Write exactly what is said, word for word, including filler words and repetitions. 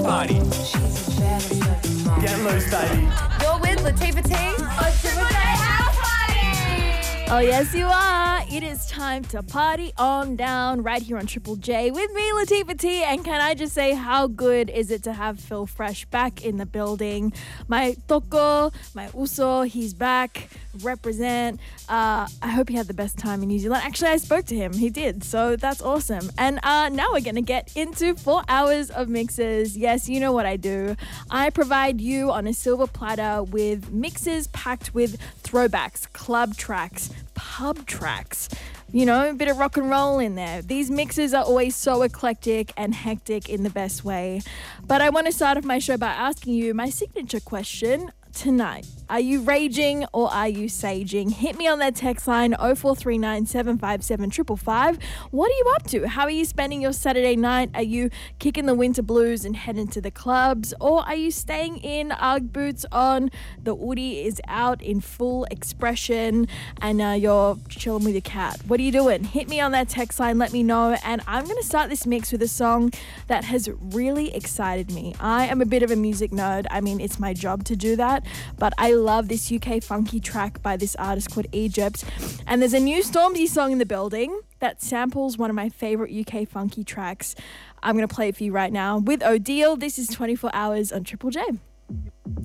party. Get loose, baby. You're with Latifah T on Triple J House Party. Oh, yes, you are. It is time to party on down right here on Triple J with me, Latifah T. And can I just say, how good is it to have Phil Fresh back in the building? My toko, my uso, he's back. Represent. Uh, I hope he had the best time in New Zealand. Actually, I spoke to him. He did. So that's awesome. And uh, now we're going to get into four hours of mixes. Yes, you know what I do. I provide you on a silver platter with mixes packed with throwbacks, club tracks, pub tracks. You know, a bit of rock and roll in there. These mixes are always so eclectic and hectic in the best way. But I want to start off my show by asking you my signature question tonight. Are you raging or are you saging? Hit me on that text line oh four three nine, seven five seven, five five five. What are you up to? How are you spending your Saturday night? Are you kicking the winter blues and heading to the clubs? Or are you staying in, Ugg boots on, the Udi is out in full expression and uh, you're chilling with your cat? What are you doing? Hit me on that text line, let me know. And I'm going to start this mix with a song that has really excited me. I am a bit of a music nerd. I mean, it's my job to do that. But I love this U K funky track by this artist called Egypt. And there's a new Stormzy song in the building that samples one of my favorite U K funky tracks. I'm going to play it for you right now with Odile. This is twenty-four hours on Triple J.